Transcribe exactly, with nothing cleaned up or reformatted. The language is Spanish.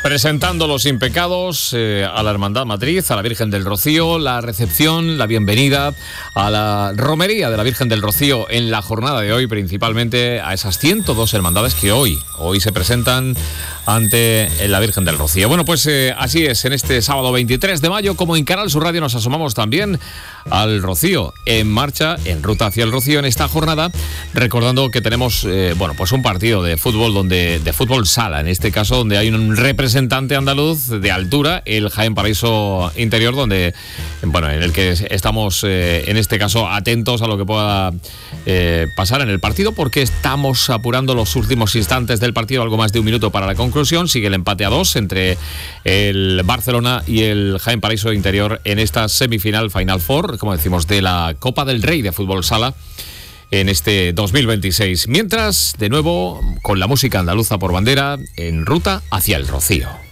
presentando los impecados eh, a la Hermandad Matriz, a la Virgen del Rocío, la recepción, la bienvenida a la romería de la Virgen del Rocío en la jornada de hoy, principalmente a esas ciento dos hermandades que hoy, hoy se presentan ante la Virgen del Rocío. Bueno, pues eh, así es, en este sábado veintitrés de mayo, como en Canal Sur Radio, nos asomamos también al Rocío, en marcha, en ruta hacia el Rocío en esta jornada, recordando que tenemos, eh, bueno, pues un partido de fútbol, donde de fútbol sala, en este caso, donde hay un representante andaluz de altura, el Jaén Paraíso Interior, donde, bueno, en el que estamos, eh, en este caso, atentos a lo que pueda eh, pasar en el partido, porque estamos apurando los últimos instantes del partido, algo más de un minuto para la conclusión. Sigue el empate a dos entre el Barcelona y el Jaén Paraíso Interior en esta semifinal Final Four, como decimos, de la Copa del Rey de Fútbol Sala en este dos mil veintiséis. Mientras, de nuevo, con la música andaluza por bandera, en ruta hacia el Rocío.